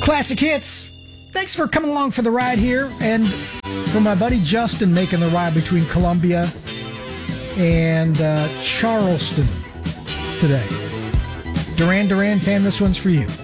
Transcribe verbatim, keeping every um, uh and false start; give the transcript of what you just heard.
Classic hits. Thanks for coming along for the ride here. And for my buddy Justin making the ride between Columbia and uh, Charleston today. Duran Duran fan, this one's for you.